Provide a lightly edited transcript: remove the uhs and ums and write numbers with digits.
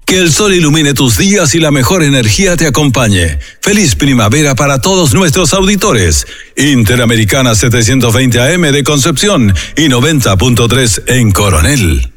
Que el sol ilumine tus días y la mejor energía te acompañe. Feliz primavera para todos nuestros auditores. Interamericana 720 AM de Concepción y 90.3 en Coronel.